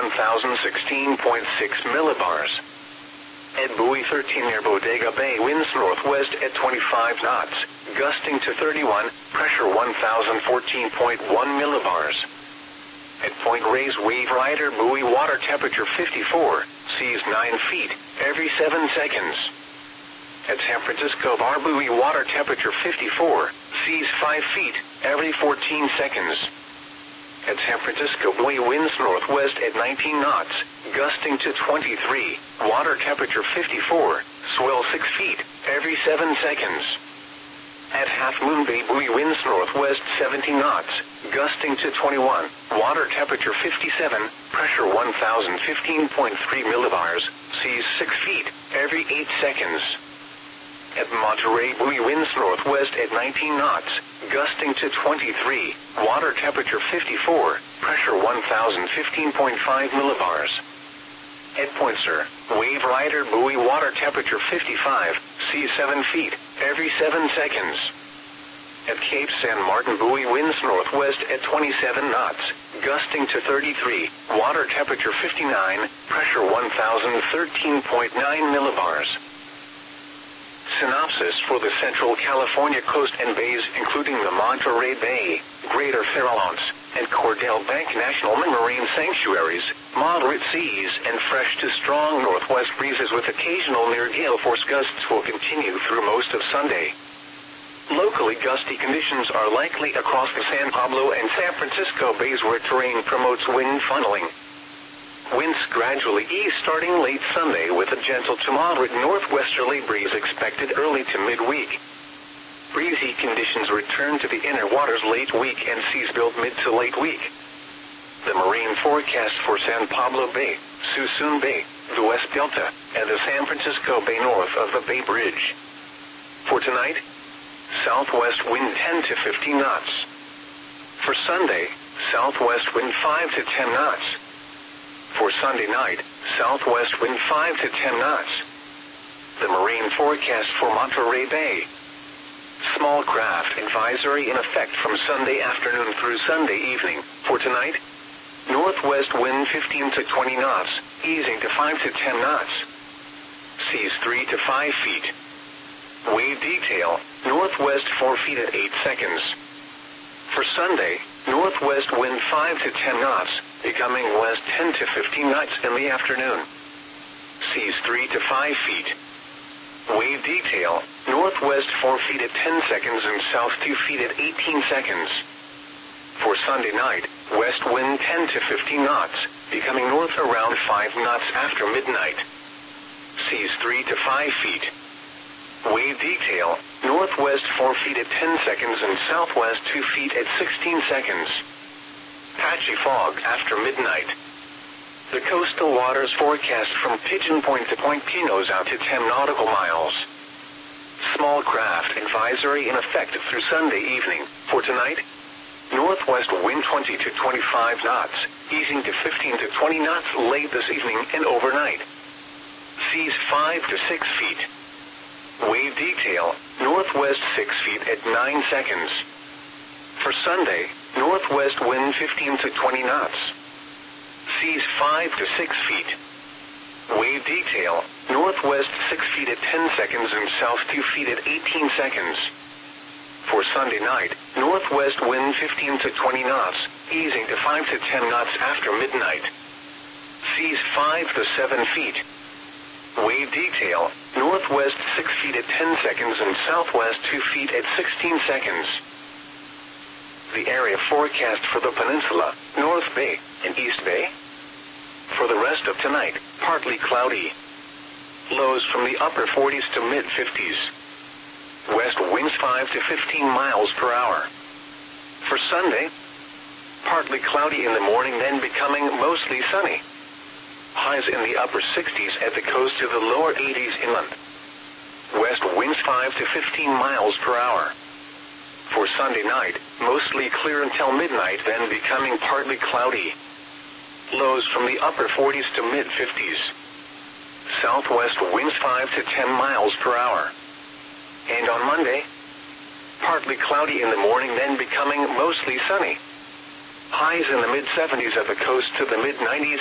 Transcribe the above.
1016.6 millibars. At buoy 13 near Bodega Bay, winds northwest at 25 knots, gusting to 31, pressure 1014.1 millibars. At Point Reyes Wave Rider buoy, water temperature 54, seas 9 feet, every 7 seconds. At San Francisco Bar buoy, water temperature 54, seas 5 feet, every 14 seconds. At San Francisco buoy, winds northwest at 19 knots, gusting to 23, water temperature 54, swell 6 feet, every 7 seconds. At Half Moon Bay buoy, winds northwest 17 knots, gusting to 21, water temperature 57, pressure 1015.3 millibars, seas 6 feet, every 8 seconds. At Monterey buoy, winds northwest at 19 knots, gusting to 23, water temperature 54, pressure 1015.5 millibars. At Point Sur, Wave Rider buoy, water temperature 55, seas 7 feet, every 7 seconds. At Cape San Martin buoy, winds northwest at 27 knots, gusting to 33, water temperature 59, pressure 1013.9 millibars. Synopsis for the Central California coast and bays, including the Monterey Bay, Greater Farallones, and Cordell Bank National Marine Sanctuaries, moderate seas and fresh to strong northwest breezes with occasional near gale force gusts will continue through most of Sunday. Locally gusty conditions are likely across the San Pablo and San Francisco bays where terrain promotes wind funneling. Winds gradually ease starting late Sunday with a gentle to moderate northwesterly breeze expected early to midweek. Breezy conditions return to the inner waters late week and seas build mid to late week. The marine forecast for San Pablo Bay, Suisun Bay, the West Delta, and the San Francisco Bay north of the Bay Bridge. For tonight, southwest wind 10 to 15 knots. For Sunday, southwest wind 5 to 10 knots. For Sunday night, southwest wind 5 to 10 knots. The marine forecast for Monterey Bay. Small craft advisory in effect from Sunday afternoon through Sunday evening. For tonight, northwest wind 15 to 20 knots, easing to 5 to 10 knots. Seas 3 to 5 feet. Wave detail, northwest 4 feet at 8 seconds. For Sunday, northwest wind 5 to 10 knots, becoming west 10 to 15 knots in the afternoon. Seas 3 to 5 feet. Wave detail, northwest 4 feet at 10 seconds and south 2 feet at 18 seconds. For Sunday night, west wind 10 to 15 knots, becoming north around 5 knots after midnight. Seas 3 to 5 feet. Wave detail, northwest 4 feet at 10 seconds and southwest 2 feet at 16 seconds. Patchy fog after midnight. The coastal waters forecast from Pigeon Point to Point Pinos out to 10 nautical miles. Small craft advisory in effect through Sunday evening. For tonight, northwest wind 20 to 25 knots, easing to 15 to 20 knots late this evening and overnight. Seas 5 to 6 feet. Wave detail, northwest 6 feet at 9 seconds. For Sunday, northwest wind 15 to 20 knots. Seas 5 to 6 feet. Wave detail, northwest 6 feet at 10 seconds and south 2 feet at 18 seconds. For Sunday night, northwest wind 15 to 20 knots, easing to 5 to 10 knots after midnight. Seas 5 to 7 feet. Wave detail, northwest 6 feet at 10 seconds and southwest 2 feet at 16 seconds. The area forecast for the peninsula, North Bay, and East Bay. For the rest of tonight, partly cloudy. Lows from the upper 40s to mid-50s. West winds 5 to 15 miles per hour. For Sunday, partly cloudy in the morning, then becoming mostly sunny. Highs in the upper 60s at the coast to the lower 80s inland. West winds 5 to 15 miles per hour. For Sunday night, mostly clear until midnight, then becoming partly cloudy. Lows from the upper 40s to mid-50s. Southwest winds 5 to 10 miles per hour. And on Monday, partly cloudy in the morning, then becoming mostly sunny. Highs in the mid-70s at the coast to the mid-90s